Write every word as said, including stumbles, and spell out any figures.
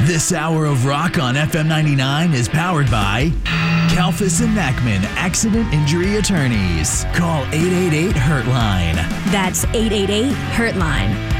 This hour of rock on F M ninety-nine is powered by Kalfas and Mackman Accident Injury Attorneys. Call eight eight eight, hurt line. That's eight eight eight, hurt line.